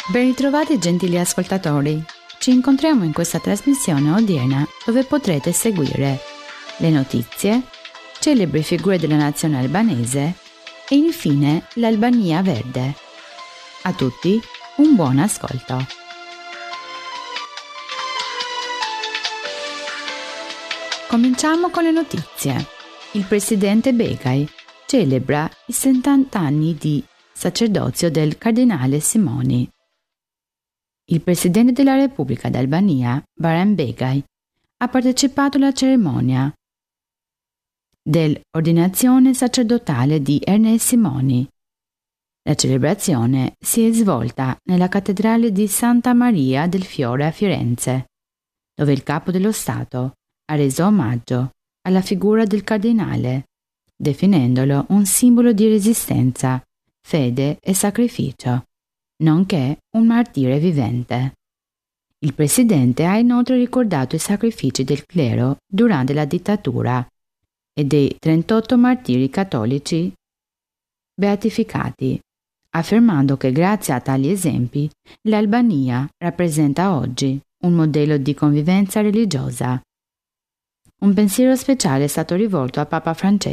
Ben ritrovati gentili ascoltatori, ci incontriamo in questa trasmissione odierna dove potrete seguire le notizie, celebri figure della nazione albanese e infine l'Albania verde. A tutti un buon ascolto. Cominciamo con le notizie. Il presidente Begay celebra i 70 anni di sacerdozio del cardinale Simoni. Il presidente della Repubblica d'Albania, Bayram Begay, ha partecipato alla cerimonia dell'ordinazione sacerdotale di Ernest Simoni. La celebrazione si è svolta nella cattedrale di Santa Maria del Fiore a Firenze, dove il capo dello Stato ha reso omaggio alla figura del cardinale, definendolo un simbolo di resistenza, fede e sacrificio, nonché un martire vivente. Il presidente ha inoltre ricordato i sacrifici del clero durante la dittatura e dei 38 martiri cattolici beatificati, affermando che grazie a tali esempi l'Albania rappresenta oggi un modello di convivenza religiosa. Un pensiero speciale è stato rivolto a Papa Francesco